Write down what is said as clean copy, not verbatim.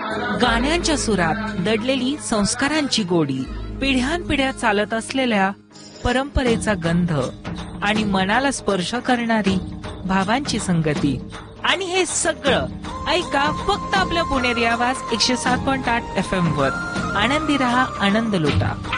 गाण्यांच्या सुरात दडलेली संस्कारांची गोडी, पिढ्यानपिढ्या चालत असलेल्या परंपरेचा गंध आणि मनाला स्पर्श करणारी भावांची संगती. आणि हे सगळं ऐका फक्त आपल्या पुणेरी आवाज 107.8 FM वर. आनंदी रहा, आनंद लुटा.